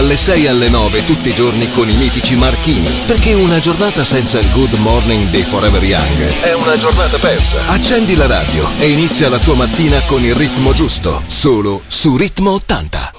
dalle 6 alle 9 tutti i giorni con i mitici Marchini, perché una giornata senza il Good Morning dei Forever Young è una giornata persa. Accendi la radio e inizia la tua mattina con il ritmo giusto, solo su Ritmo 80.